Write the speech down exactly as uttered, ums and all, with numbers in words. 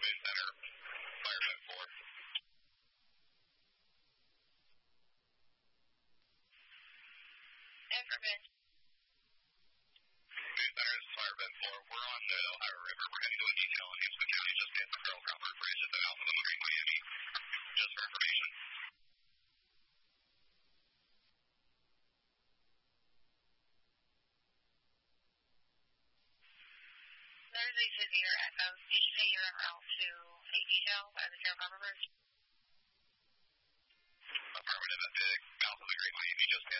Moon Center, Fireman four. Everman. Moon Center, this is Fireman four. We're on the Ohio River. We're heading to a detail in Houston County. Just getting the Pearl Copper Bridge at the Alpha Lima Green, Miami. Just for information. Thursday says you're at, oh, did you say you're en route to a detail by the Pearl Copper Bridge? Affirmative at the Alpha Lima Green, Miami. Just